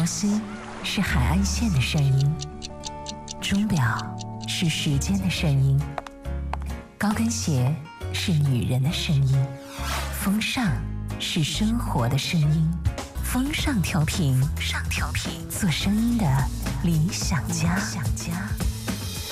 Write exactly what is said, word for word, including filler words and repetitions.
潮汐是海岸线的声音，钟表是时间的声音，高跟鞋是女人的声音，风尚是生活的声音。风尚调频，上调频，做声音的理想家。理想家。